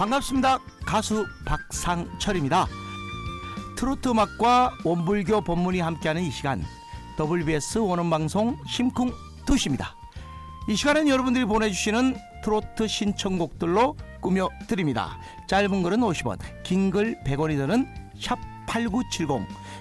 반갑습니다. 가수 박상철입니다. 트로트 음악과 원불교 법문이 함께하는 이 시간, WBS 원음방송 심쿵 2시입니다. 이 시간은 여러분들이 보내주시는 트로트 신청곡들로 꾸며드립니다. 짧은 글은 50원, 긴 글 100원이 드는 샵8970,